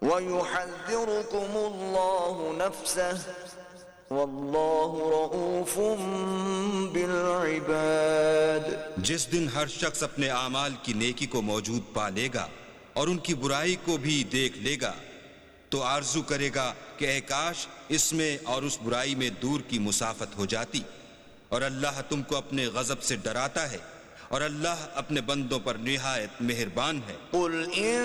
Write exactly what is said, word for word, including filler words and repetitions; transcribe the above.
वयुहज़्ज़िरुकुमुल्लाहु नफ़्सहु वल्लाहु रऊफ़ुम bill इबाद। जिस दिन हर शख्स अपने आमाल की नेकी को मौजूद पा लेगा और उनकी बुराई को भी देख लेगा तो आरजू करेगा कि ऐ काश इसमें और उस बुराई में दूर की मुसाफत हो जाती। और अल्लाह तुमको अपने गजब से डराता है और अल्लाह अपने बंदों पर निहायत मेहरबान है।